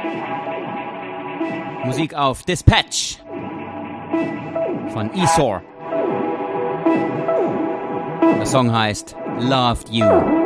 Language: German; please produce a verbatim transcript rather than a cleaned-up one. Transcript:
Musik auf Dispatch von Esor. Der Song heißt Loved You.